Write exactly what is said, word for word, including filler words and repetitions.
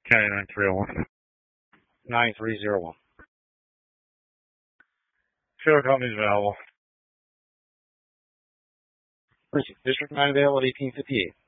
County nine three oh one. nine three zero one. Trailer company is available. District nine available at eighteen fifty-eight.